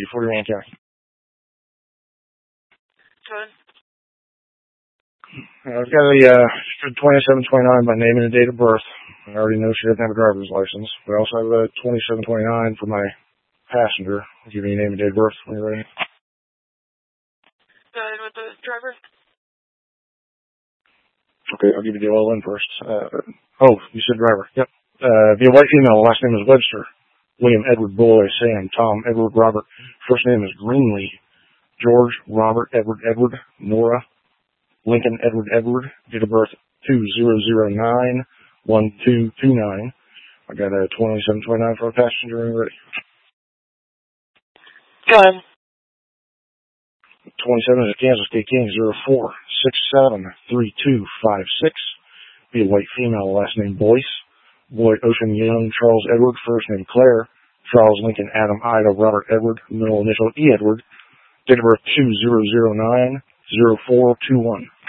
Fort Wayne County. Go ahead. I've got a 2729 by name and a date of birth. I already know she doesn't have a driver's license, but I also have a 2729 for my passenger. I'll give you a name and date of birth when you're ready. Go ahead with the driver. Okay, I'll give you the oil in first. You said driver. Yep. Be a white female. Last name is Webster. William Edward Boy, Sam, Tom, Edward, Robert. First name is Greenlee. George, Robert, Edward, Nora, Lincoln, Edward. Date of birth 2009-1229. I got a 2729 for a passenger when you're ready. Go ahead. 27 is a Kansas State King, 04673256. Be a white female, last name Boyce. Boy Ocean Young, Charles Edward, first name Claire. Charles Lincoln Adam Ida Robert Edward, middle initial E Edward. Date of birth 2009-0421.